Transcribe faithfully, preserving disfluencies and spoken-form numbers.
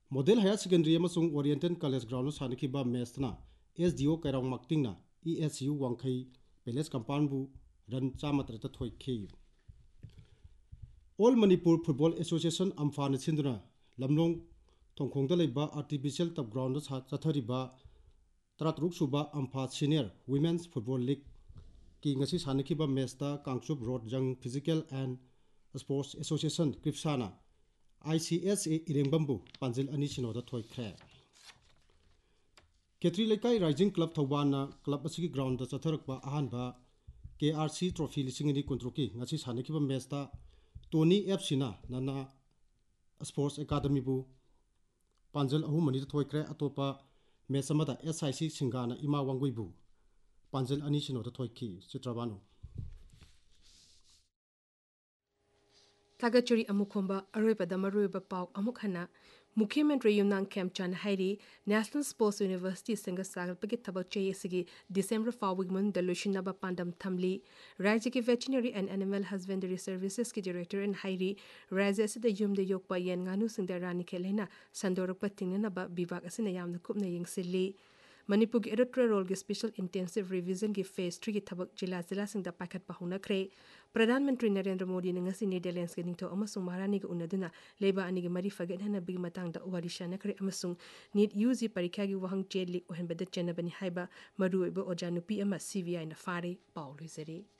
Model higher secondary अमसुंग oriental college ground सानखिबा मैचना SDO कैरांग मक्तिंगना ईएसयू वांखै palace कंपाउंडबू run चामत्रता थोइखि all Manipur football association Amphan सिंदुना लमलोंग थोंखोंदा लेबा artificial tough ground चथरिबा तरातरुक सुबा अम्फा senior women's football league की ngasi सानखिबा मैचता Kangchup road जंग physical and sports association क्रिप्साना I C S A इरेंबम्बू पांजिल अनी Sinoda थोइख्रे केत्री लेकाई rising club थौबाना club असिगी ground चथरकबा अहानबा K R C trophy लिसिंग अनी कुंट्रुकी ngasi सानखिबा मैचता Tony F सिना नाना sports academy बू पांजिल अहू money थोइख्रे अतोपा match अमदा S I C सिंगाना इमा वांगुइबू पांजिल अनी Sinoda थोइखि चित्रबानु Tagachuri Amukomba, Aruba Damaruba Pau Amukhana, Mukhimantri Yumnang Kemchan Hairi, National Sports University Singa Sagal Pagitaba Chayasigi, December Fawigmun, the Lushinaba Pandam Tamli, Rajiki Veterinary and Animal Husbandry Services ki Director and Hairi, Razes the Yum de Yokpa Yen Nganu Sindarani Kelena, Sandorapa Tinanaba, Bivak Asinayam the Kupna Ying Silly. Manipur की electoral roll की special intensive revision की phase three की थबक जिला जिला सिंह पाखत पाहुना करे प्रधानमंत्री नरेंद्र मोदी ने ngasi Netherlands के निंगथो अमसुंग महारानी के उन्नदुना लेबा अनि के मरी फगेन हना बिग मतंग दा वारिशा नखरे अमसुंग नीट यूजी परीक्षा की वहंग चेल लीक ओहन बद चेनबनी हाइबा मरुइबो ओजानुपी अमा C V I ना फारे पाउ लुजरी